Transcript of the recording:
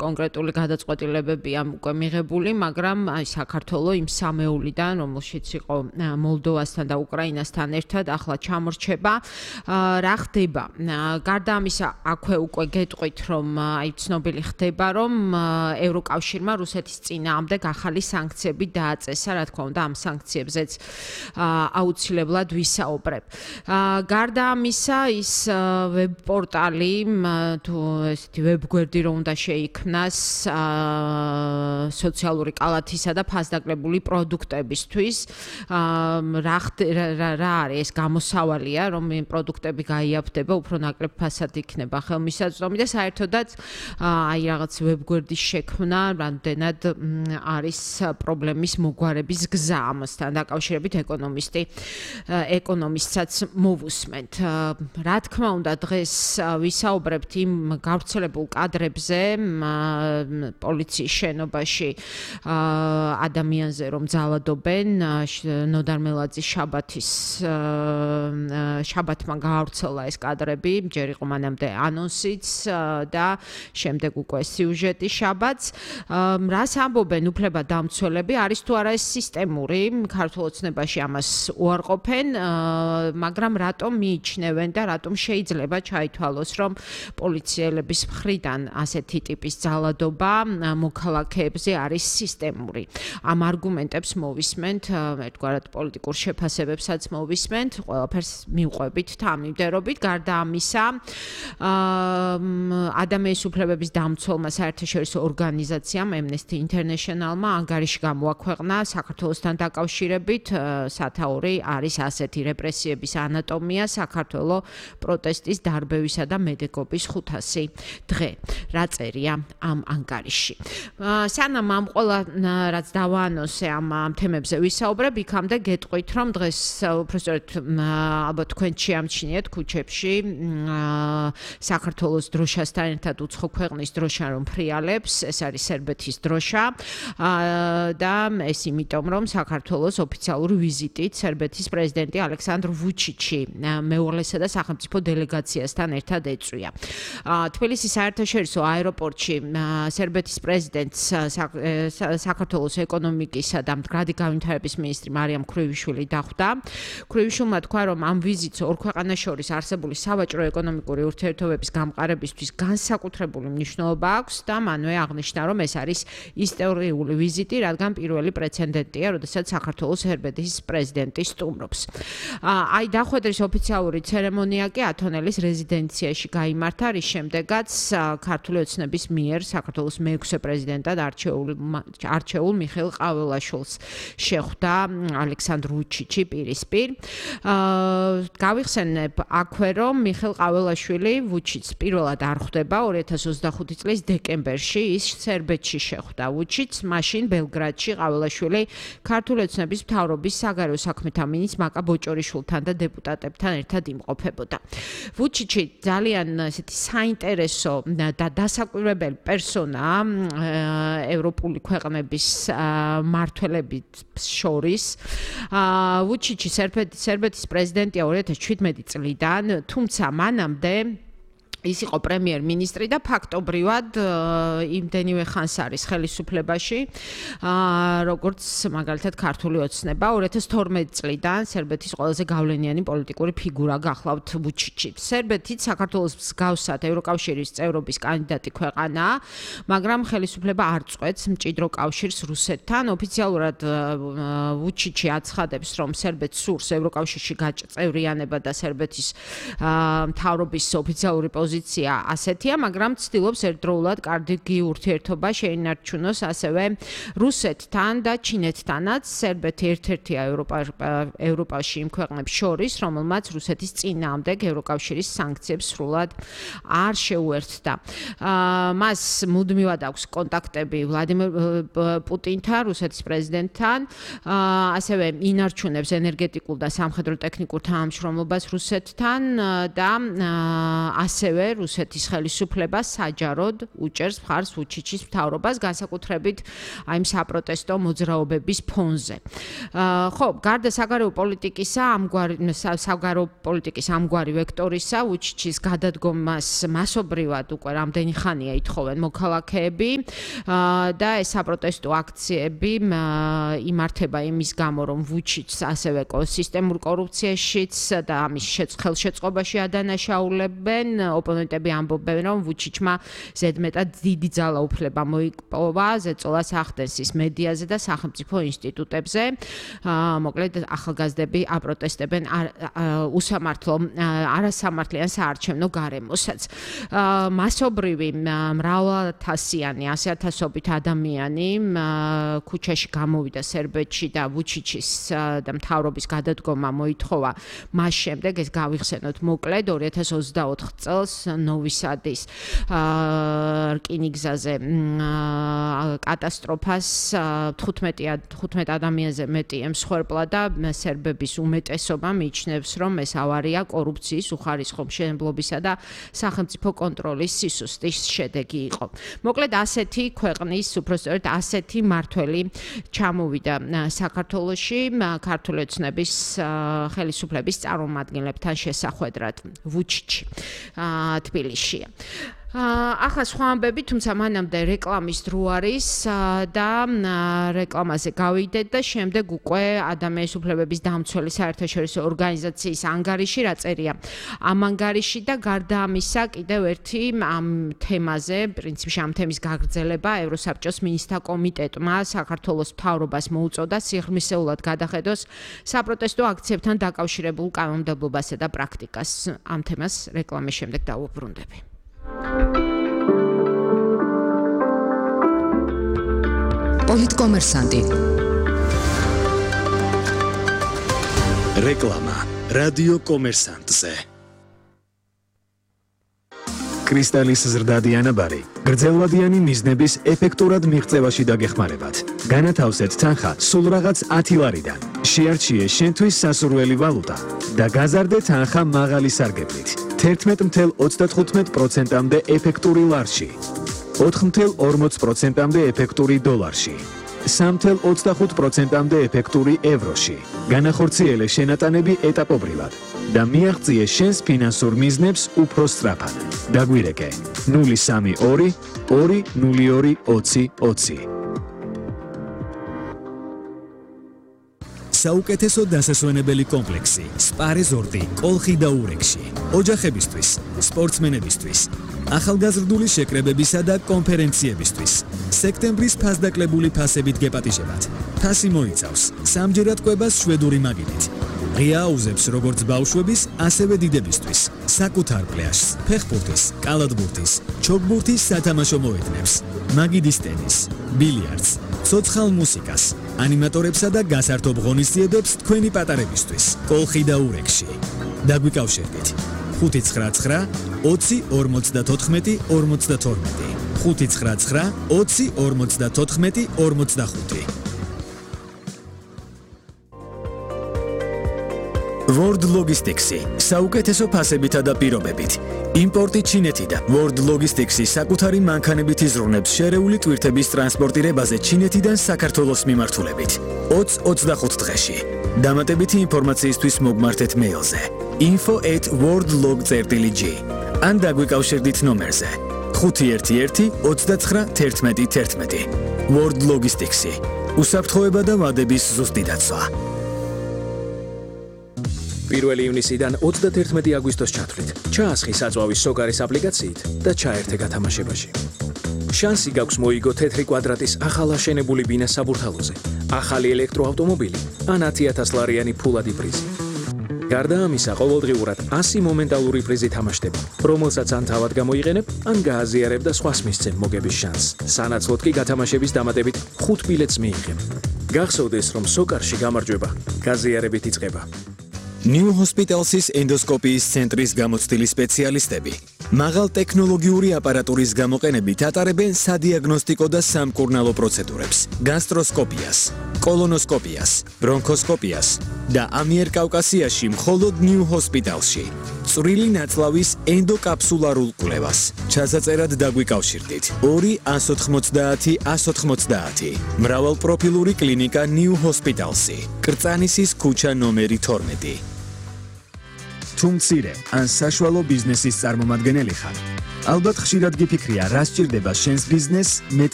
კონკრეტული გადაწყვეტილებებია უკვე მიღებული, მაგრამ საქართველოს იმ სამეულიდან, რომელშიც იყო მოლდოვასთან და უკრაინასთან ერთად, ახლა ჩამორჩება. რა ხდება? გარდა ამისა, აქვე უკვე გეტყვით, რომ ცნობილი ხდება, რომ ევროკავშირმა რუსეთის წინააღმდეგ ახალი სანქციები დააწესა, რა თქმა უნდა, ამ სანქციებზეც აუცილებლად ვისაუბრებ. გარდა ამისა, ის ვებპორტალი, თუ ესეთი ვებგვერდი რომ უნდა შეიქმნას სოციალური კალათისა და ფასდაკლებული პროდუქტებისთვის, რა არის ეს გამოსავალია, რომ პროდუქტები გაიაფდება, უფრო ნაკლებ ფასად იქნება ხელმისაწვდომი და საერთოდაც აი რაღაც ვებგვერდის შექმნა რამდენად არის პრობლემის მოგვარების გზა ამასთან დაკავშირებით ეკონომისტსაც მოვუსმენთ. რა თქმა უნდა, დღეს ვისაუბრებთ იმ გავრცელებულ კადრებზე პოლიციის შენობაში ადამიანზე, რომ ძალადობენ ნოდარ მელაძის შაბათმა გაავრცელა ეს კადრები, ჯერ იყო მანამდე ანონსიც და შემდეგ უკვე სიუჟეტი შაბათს. რას ამბობენ უფლებადამცველები, არის თუ არა ეს სისტემური, ქართულ ოცნებაში ამას უარყოფენ, მაგრამ რატომ მიიჩნევენ და რატომ შეიძლება ჩაითვალოს, რომ პოლიციელების მხრიდან ასეთი ტიპის ძალადობა მოქალაქეებზე არის სისტემური. ამ არგუმენტებს მოვისმენთ, ერთგვარად პოლიტიკურ შეფასებებსაც მოვისმენთ, ყველაფერს მივყვებით თანმიმდევრობით. გარდა ამისა, ადამიანის უფლებების დამცველმა საერთაშორისო ორგანიზაციამ Amnesty International-მა ანგარიში გამოაქვეყნა საქართველოსთან დაკავშირებით, სათაური არის ასეთი რეპრესიების ანატომია, საქართველოს პროტესტის, დარბევისა და მედეგობის 500 დღე. რა წერია ამ ანგარიში? სანამ ამ ყველა რაც დავაანონსე ამ თემებზე ვისაუბრებ, იქამდე გეტყვით, რომ დღეს უბრალოდ ალბათ თქვენ შეამჩნიეთ ქუჩებში საქართველოს დროშასთან ერთად უცხო ქვეყნის დროშა რომ ფრიალებს, ეს არის სერბეთის დროშა და ეს იმიტომ, რომ საქართველოს ოფიციალური ვიზიტით სერბეთის პრეზიდენტი ალექსანდრ ვუჩიჩი მეუღლესა და სახელმწიფო დელეგაციასთან ერთად ეწვია. თბილისის საერთაშორისო აეროპორტში სერბეთის პრეზიდენტს საქართველოს ეკონომიკისა და მდგრადი განვითარების მინისტრი მარიამ ქრუივიშვილი დახვდა. ქრუივიშვილმა თქვა, რომ ამ ვიზიტს ორ ქვეყანას შორის არსებული სავაჭრო-ეკონომიკური ურთიერთობების გამყარებისთვის განსაკუთრებული მნიშვნელობა აქვს და მანვე აღნიშნა, რომ ეს არის ისტორიული ვიზიტი, რადგან პირველი პრეცედენტია, როდესაც საქართველოს სერბეთის პრეზიდენტი სტუმრობს. აი დახვედრის ოფიციალური ცერემონია კი ათონელის რეზიდენციაში გაიმართა, რის შემდეგაც ქართული ოცნების მიერ საქართველოს მეექვსე პრეზიდენტად არჩეულ მიხეილ ყაველაშვილს შეხვდა ალექსანდრ ვუჩიჩი პირისპირ. გავიხსენებ აქვე, რომ მიხეილ ყაველაშვილი ვუჩიჩს პირველად არ ხვდება 2025 წლის დეკემბერში, ის სერბეთში შეხვდა ვუჩიჩს, მაშინ ბელგრადში ყაველაშვილი ქართული ოცნების მთავრობის საგარეო საქმეთა მინისტრ მაკა ბოჭორიშვილთან და დეპუტატებთან ერთად იმყოფებოდა. ვუჩიჩი ძალიან ესეთი საინტერესო და დასაკვირვებელი პერსონაა ევროპული ქვეყნების მმართველების შორის. ვუჩიჩი სერბეთის პრეზიდენტია 2017 წლიდან, თუმცა მანამდე ის იყო პრემიერ-მინისტრი და ფაქტობრივად იმდენივე ხანს არის ხელისუფლებაში, როგორც მაგალითად ქართული ოცნება 2012 წლიდან სერბეთის ყველაზე გავლენიანი პოლიტიკური ფიგურა გახლავთ ვუჩიჩი. სერბეთიც საქართველოს მსგავსად ევროკავშირის წევრობის კანდიდატი ქვეყანაა, მაგრამ ხელისუფლება არ წყვეტს მჭიდრო კავშირს რუსეთთან. ოფიციალურად ვუჩიჩი აცხადებს, რომ სერბეთს სურს ევროკავშირში გაწევრიანება და სერბეთის მთავრობის ოფიციალური პოზიცია ასეთია, მაგრამ ცდილობს ერთდროულად კარგი ურთიერთობა შეინარჩუნოს ასევე რუსეთთან და ჩინეთთანაც. სერბეთი ერთ-ერთია ევროპაში იმ ქვეყნებს შორის, რომელმაც რუსეთის წინააღმდეგ ევროკავშირის სანქციებს სრულად არ შეუერთდა. მას მუდმივად აქვს კონტაქტები ვლადიმერ პუტინთან, რუსეთის პრეზიდენტთან, ასევე ინარჩუნებს ენერგეტიკულ და სამხედრო-ტექნიკურ თანამშრომლობას რუსეთთან და ასევე რუსეთის ხელისუფლება საჯაროდ უჭერს მხარს ვუჩიჩის მთავრობას, განსაკუთრებით აი ამ საპროტესტო მოძრაობების ფონზე. ხო, გარდა საგარეო პოლიტიკისა, ამგვარი ვექტორისა, ვუჩიჩის გადადგომას მასობრივად უკვე რამდენი ხანია ითხოვენ მოქალაქეები და ეს საპროტესტო აქციები იმართება იმის გამო, რომ ვუჩიჩს ასევე სისტემურ კორუფციაშიც და ამის ხელშეწყობაში ადანაშაულებენ. ოპონენტები ამბობენ, რომ ვუჩიჩმა ზედმეტად დიდი ძალაუფლება მოიპოვა ზეწოლას ახდენს ის მედიაზე და სახელმწიფო ინსტიტუტებზე. მოკლედ ახალგაზრდები აპროტესტებენ არასამართლიან საარჩევნო გარემოსაც. მასობრივი მრავალათასიანი, 100,000-ობით ადამიანი ქუჩაში გამოვიდა სერბეთში და ვუჩიჩის და მთავრობის გადადგომა მოითხოვა. მას შემდეგ ეს გავიხსენოთ მოკლედ 2024 წელს ნოვისადის რკინიგზაზე კატასტროფას 15 ადამიანზე მეტი ემსხვერპლა და სერბების უმეტესობა მიიჩნევს, რომ ეს ავარია კორუფციის, უხარისხო მშენებლობისა და სახელმწიფო კონტროლის სისუსტის შედეგი იყო. მოკლედ ასეთი ქვეყნის, უпростоრად ასეთი მართველი ჩამოვიდა საქართველოში ქართული ოცნების ხელისუფლების წარმომადგენლებთან შესახვედრად ვუჩიჩი თბილისშია. ახლა სხვა ამბები, თუმცა მანამდე რეკლამის დრო არის და რეკლამაზე გავიდეთ და შემდეგ უკვე ადამიანის უფლებების დამცველი საერთაშორისო ორგანიზაციის ანგარიში რა წერია ამ ანგარიში და გარდა ამისა კიდევ ერთი ამ თემაზე, პრინციპში ამ თემის გაგრძელება ევროსაბჭოს მინისტრთა კომიტეტმა საქართველოს მთავრობას მოუწოდა სიღრმისეულად გადახედოს საპროტესტო აქციებთან დაკავშირებულ კანონმდებლობასა და პრაქტიკას. ამ თემას რეკლამის შემდეგ დავუბრუნდები. პოლიტკომერსანტი. რეკლამა რადიო კომერსანტზე. კრისტალის ზრდადი ანაბარი გრძელვადიანი მიზნების ეფექტურად მიღწევაში დაგეხმარებათ. განათავსეთ თანხა სულ რაღაც 10 ლარიდან. შეარჩიე შენთვის სასურველი ვალუტა და გაზარდე თანხა მაღალი სარგებლით. 11.35%-მდე ეფექტური ლარში, 4.40%-მდე ეფექტური დოლარში, 3.25%-მდე ეფექტური ევროში. განახორციელე შენატანები ეტაპობრივად და მიაღწიე შენს ფინანსურ მიზნებს უფრო სწრაფად. დაგვირეკე 032 202 2020. საუკეთესო დასასვენებელი კომპლექსი სპა რეზორტი კოლხი და ურეკში. ოჯახებისთვის, სპორტსმენებისთვის, ახალგაზრდული შეკრებებისა და კონფერენციებისთვის. სექტემბრის ფასდაკლებული ფასებით გეპატიჟებათ. ფასი მოიცავს სამჯერად კვებას შვედური მაგიდით. ღია აუზებს როგორც ბავშვების, ასევე დიდებისთვის. საკუთარ პლაჟს, ფეხბურთის, კალათბურთის, ჩოგბურთის სათამაშო მოედნებს, მაგიდის ტენის, ბილიარდს, ცოცხალ მუსიკას, ანიმატორებსა და გასართობ ღონისძიებებს თქვენი პატარებისთვის. კოლხი და ურეკში. დაგვიკავშირდით 599 20 54 52 599 20 54 25. World Logistics-ი საუკეთესო ფასებითა და პირობებით. იმპორტი ჩინეთიდან. World Logistics-ი საკუთარი მანქანებით იზრუნებს შერეული ტვირთების ტრანსპორტირებაზე ჩინეთიდან საქართველოს მიმართულებით. 20-25 დღეში. დამატებითი ინფორმაციისთვის მოგმართეთ მეილზე info@worldlog.gr ან დაგვიკავშირდით ნომერზე 511 29 11 11. World Logistics-ი უსაფრთხოება და ვადების ზუსტი დაცვა. 1 ივნისიდან 31 აგვისტოს ჩათვლით. ჩაასხი საწვავის სოკარის აპლიკაციით და ჩაერთე გათამაშებაში. შანსი გაქვს მოიგო თეთრი კვადრატის ახალაშენებული ბინა საბურთალოზე, ახალი ელექტროავტომობილი ან 10,000 ლარიანი ფულადი პრიზი. გარდა ამისა, ყოველდღიურად 100 მომენტალური პრიზი თამაშდება, რომელსაც ან თავად გამოიყენებ, ან გააზიარებ და სხვას მისცემ მოგების შანსს. სანაცვლოდ კი გათამაშების დამატებით 5 ბილეთს მიიღებ. გახსოვდეს, რომ სოკარში გამარჯვება გაზიარებით იწყება. New Hospitals's ენდოსკოპიის ცენტრის გამოცდილი სპეციალისტები მაღალ ტექნოლოგიური აპარატურის გამოყენებით ატარებენ სადიაგნოსტიკო და სამკურნალო პროცედურებს, გასტროსკოპიას, კოლონოსკოპიას, ბრონქოსკოპიას, და ამიერკავკასიაში მხოლოდ New Hospital-ში. წვრილი ნაწლავის ენდოკაფსულარულ კვლევას. ჩასაწერად დაგვიკავშირდით 2 190 190. მრავალპროფილური კლინიკა New Hospital-ში. კრწანისის ქუჩა ნომერი 12. თუ მცირე ან საშუალო ბიზნესის წარმომადგენელი ხარ, ალბათ ხშირად გიფიქრია, რა სჭირდება შენს ბიზნესს